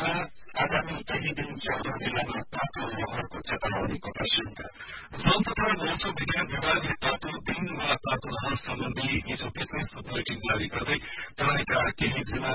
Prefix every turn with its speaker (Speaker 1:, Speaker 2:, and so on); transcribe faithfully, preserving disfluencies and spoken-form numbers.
Speaker 1: जिल्लामा आगामी केही दिन चौध जिल्लामा तातो लहरको चेतावनीको प्रशंका। वन तथा मौसम विज्ञान विभागले तातो दिन वा तातो लहर सम्बन्धी हिजो विशेष बुलेटिन जारी गर्दै तराईका केही जिल्ला